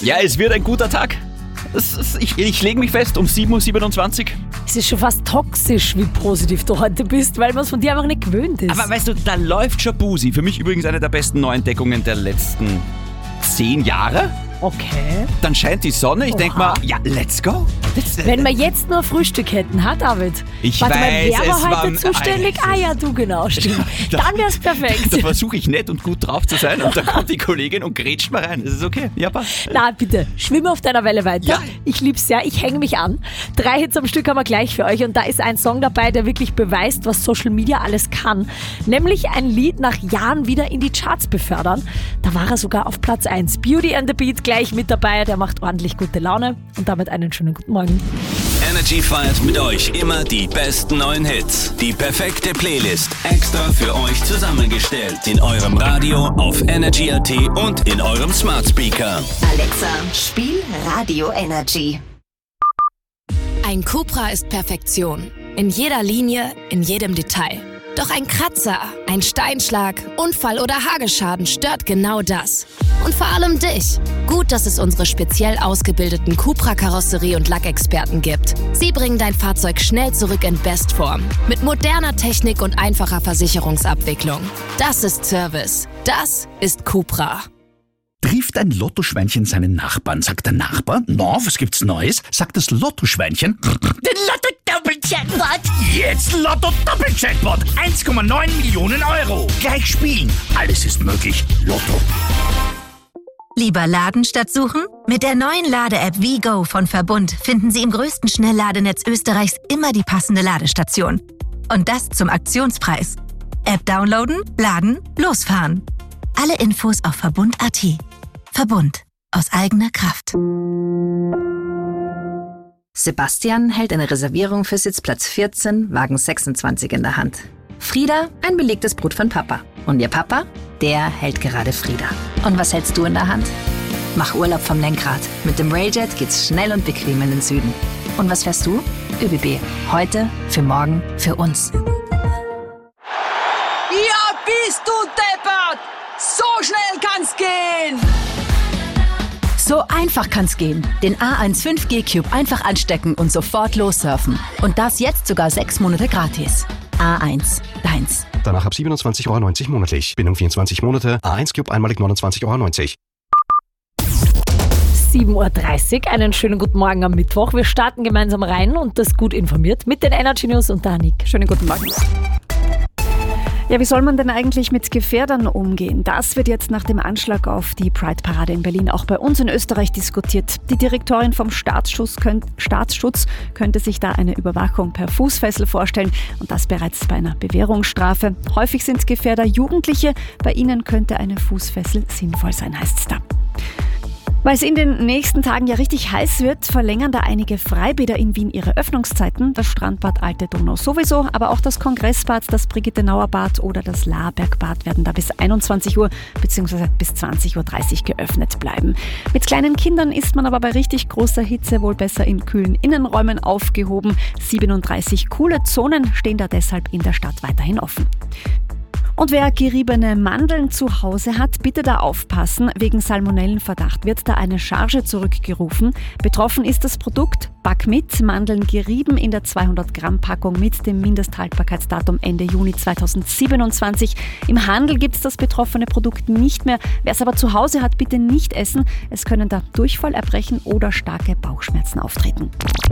Ja, es wird ein guter Tag. Ich lege mich fest um 7.27 Uhr. Es ist schon fast toxisch, wie positiv du heute bist, weil man es von dir einfach nicht gewöhnt ist. Aber weißt du, da läuft Shabusi. Für mich übrigens eine der besten Neuentdeckungen der letzten 10 Jahre. Okay. Dann scheint die Sonne. Ich denke mal, ja, let's go. Wenn wir jetzt nur Frühstück hätten, David? Ich Warte mal, weiß, wer es war war heute zuständig? Ja, du genau, stimmt. Dann wär's perfekt. Da versuche ich nett und gut drauf zu sein und dann kommt die Kollegin und grätscht mal rein. Das ist okay. Ja, passt. Na, bitte, schwimm auf deiner Welle weiter. Ja. Ich lieb's ja, ich hänge mich an. 3 Hits am Stück haben wir gleich für euch und da ist ein Song dabei, der wirklich beweist, was Social Media alles kann. Nämlich ein Lied nach Jahren wieder in die Charts befördern. Da war er sogar auf Platz 1. Beauty and the Beat gleich mit dabei, der macht ordentlich gute Laune und damit einen schönen guten Morgen. Energy feiert mit euch immer die besten neuen Hits. Die perfekte Playlist extra für euch zusammengestellt. In eurem Radio, auf Energy.at und in eurem Smart Speaker. Alexa, spiel Radio Energy. Ein Cupra ist Perfektion. In jeder Linie, in jedem Detail. Doch ein Kratzer, ein Steinschlag, Unfall oder Hagelschaden stört genau das. Und vor allem dich. Gut, dass es unsere speziell ausgebildeten Cupra-Karosserie- und Lackexperten gibt. Sie bringen dein Fahrzeug schnell zurück in Bestform. Mit moderner Technik und einfacher Versicherungsabwicklung. Das ist Service. Das ist Cupra. Trifft ein Lottoschweinchen seinen Nachbarn, sagt der Nachbar, na, was gibt's Neues? Sagt das Lottoschweinchen, den Lotto-Doppel-Jackpot. Jetzt Lotto-Doppel-Jackpot, 1,9 Millionen Euro. Gleich spielen, alles ist möglich, Lotto. Lieber laden statt suchen? Mit der neuen Lade-App WeGo von Verbund finden Sie im größten Schnellladenetz Österreichs immer die passende Ladestation. Und das zum Aktionspreis. App downloaden, laden, losfahren. Alle Infos auf Verbund.at. Verbund. Aus eigener Kraft. Sebastian hält eine Reservierung für Sitzplatz 14, Wagen 26 in der Hand. Frieda, ein belegtes Brot von Papa. Und ihr Papa, der hält gerade Frieda. Und was hältst du in der Hand? Mach Urlaub vom Lenkrad. Mit dem Railjet geht's schnell und bequem in den Süden. Und was fährst du? ÖBB. Heute, für morgen, für uns. Ja, bist du deppert! So schnell kann's gehen! So einfach kann's gehen. Den A1 5G Cube einfach anstecken und sofort lossurfen. Und das jetzt sogar 6 Monate gratis. A1, deins. Danach ab 27,90 € monatlich. Bindung 24 Monate. A1 Cube einmalig 29,90 €. 7.30 Uhr, einen schönen guten Morgen am Mittwoch. Wir starten gemeinsam rein und das gut informiert mit den Energy News und der Annik. Schönen guten Morgen. Ja, wie soll man denn eigentlich mit Gefährdern umgehen? Das wird jetzt nach dem Anschlag auf die Pride-Parade in Berlin auch bei uns in Österreich diskutiert. Die Direktorin vom Staatsschutz könnte sich da eine Überwachung per Fußfessel vorstellen und das bereits bei einer Bewährungsstrafe. Häufig sind Gefährder Jugendliche, bei ihnen könnte eine Fußfessel sinnvoll sein, heißt es da. Weil es in den nächsten Tagen ja richtig heiß wird, verlängern da einige Freibäder in Wien ihre Öffnungszeiten. Das Strandbad Alte Donau sowieso, aber auch das Kongressbad, das Brigitte-Nauer-Bad oder das Laarbergbad werden da bis 21 Uhr bzw. bis 20.30 Uhr geöffnet bleiben. Mit kleinen Kindern ist man aber bei richtig großer Hitze wohl besser in kühlen Innenräumen aufgehoben. 37 coole Zonen stehen da deshalb in der Stadt weiterhin offen. Und wer geriebene Mandeln zu Hause hat, bitte da aufpassen. Wegen Salmonellenverdacht wird da eine Charge zurückgerufen. Betroffen ist das Produkt Back mit, Mandeln gerieben in der 200-Gramm-Packung mit dem Mindesthaltbarkeitsdatum Ende Juni 2027. Im Handel gibt es das betroffene Produkt nicht mehr. Wer es aber zu Hause hat, bitte nicht essen. Es können da Durchfall, Erbrechen oder starke Bauchschmerzen auftreten.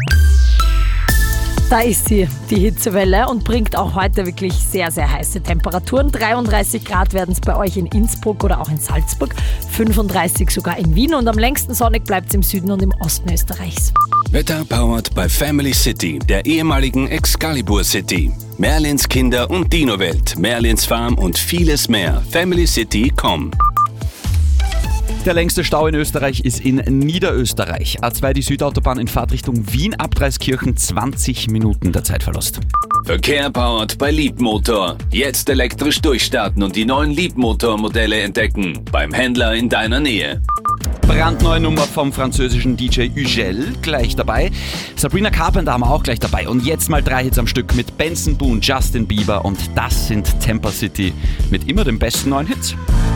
Da ist sie, die Hitzewelle, und bringt auch heute wirklich sehr, sehr heiße Temperaturen. 33 Grad werden es bei euch in Innsbruck oder auch in Salzburg, 35 sogar in Wien und am längsten sonnig bleibt es im Süden und im Osten Österreichs. Wetter powered bei Family City, der ehemaligen Excalibur City. Merlins Kinder- und Dino-Welt, Merlins Farm und vieles mehr. FamilyCity.com. Der längste Stau in Österreich ist in Niederösterreich. A2 die Südautobahn in Fahrtrichtung Wien ab Dreiskirchen, 20 Minuten der Zeitverlust. Verkehr powered bei Leapmotor. Jetzt elektrisch durchstarten und die neuen Leapmotor-Modelle entdecken. Beim Händler in deiner Nähe. Brandneue Nummer vom französischen DJ Ugel, gleich dabei. Sabrina Carpenter haben wir auch gleich dabei. Und jetzt mal 3 Hits am Stück mit Benson Boone, Justin Bieber und das sind Temper City mit immer den besten neuen Hits.